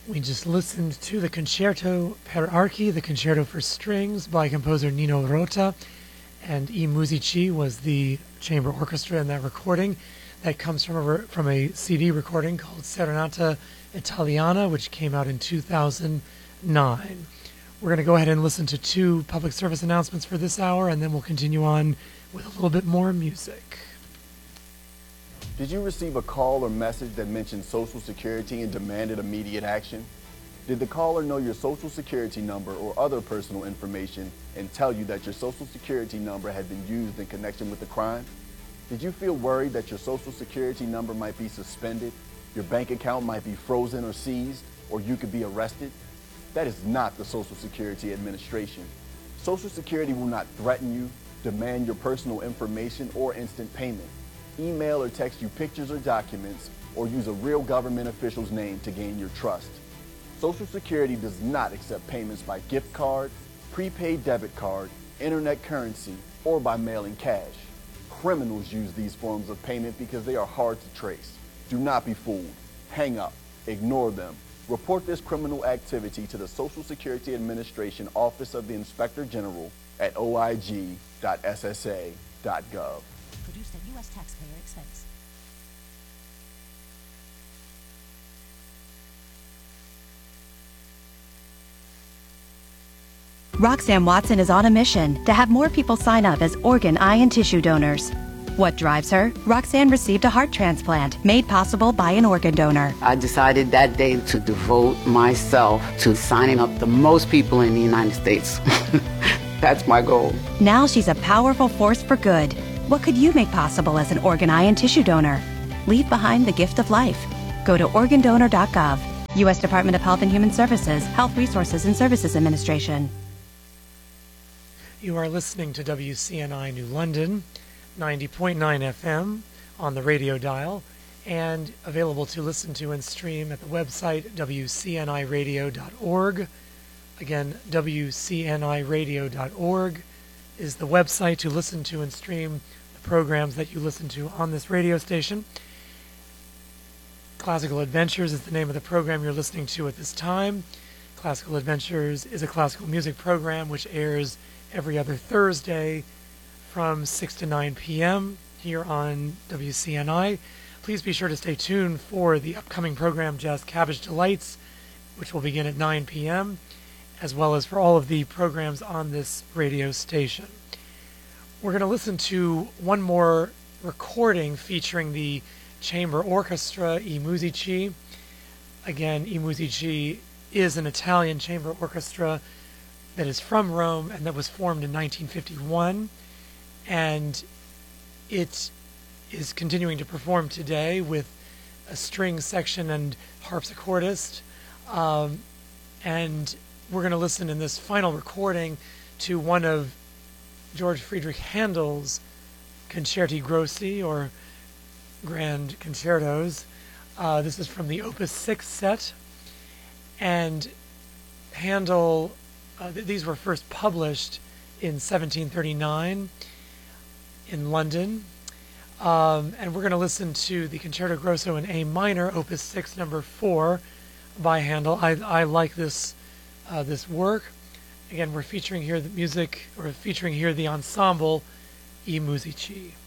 We just listened to the Concerto per Archi, the Concerto for Strings by composer Nino Rota, and I Musici was the chamber orchestra in that recording. That comes from a CD recording called Serenata Italiana, which came out in 2009. We're going to go ahead and listen to two public service announcements for this hour, and then we'll continue on with a little bit more music. Did you receive a call or message that mentioned Social Security and demanded immediate action? Did the caller know your Social Security number or other personal information and tell you that your Social Security number had been used in connection with the crime? Did you feel worried that your Social Security number might be suspended, your bank account might be frozen or seized, or you could be arrested? That is not the Social Security Administration. Social Security will not threaten you, demand your personal information, or instant payment. Email or text you pictures or documents, or use a real government official's name to gain your trust. Social Security does not accept payments by gift card, prepaid debit card, internet currency, or by mailing cash. Criminals use these forms of payment because they are hard to trace. Do not be fooled. Hang up. Ignore them. Report this criminal activity to the Social Security Administration Office of the Inspector General at oig.ssa.gov. Produced at U.S. taxpayer expense. Roxanne Watson is on a mission to have more people sign up as organ, eye, and tissue donors. What drives her? Roxanne received a heart transplant made possible by an organ donor. I decided that day to devote myself to signing up the most people in the United States. That's my goal. Now she's a powerful force for good. What could you make possible as an organ, eye, and tissue donor? Leave behind the gift of life. Go to organdonor.gov. U.S. Department of Health and Human Services, Health Resources and Services Administration. You are listening to WCNI New London, 90.9 FM on the radio dial, and available to listen to and stream at the website wcniradio.org. Again, wcniradio.org is the website to listen to and stream the programs that you listen to on this radio station. Classical Adventures is the name of the program you're listening to at this time. Classical Adventures is a classical music program which airs every other Thursday from 6 to 9 p.m. here on WCNI. Please be sure to stay tuned for the upcoming program Jazz Cabbage Delights, which will begin at 9 p.m., as well as for all of the programs on this radio station. We're going to listen to one more recording featuring the chamber orchestra I Musici. Again, I Musici is an Italian chamber orchestra that is from Rome and that was formed in 1951, and it is continuing to perform today with a string section and harpsichordist, and we're going to listen in this final recording to one of George Friedrich Handel's Concerti Grossi, or Grand Concertos. This is from the Opus 6 set, and Handel, these were first published in 1739 in London, and we're going to listen to the Concerto Grosso in A minor, Opus 6, number 4 by Handel. I like this this work. Again, we're featuring here the music, or featuring here the ensemble I Musici.